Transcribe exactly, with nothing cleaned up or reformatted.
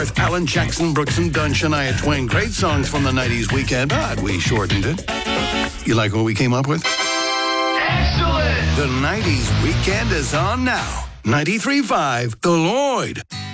Garth, Alan Jackson, Brooks and Dunn, Shania Twain. Great songs from the nineties weekend, but we shortened it. You like what we came up with? Excellent! The nineties weekend is on now. ninety-three point five The Lloyd.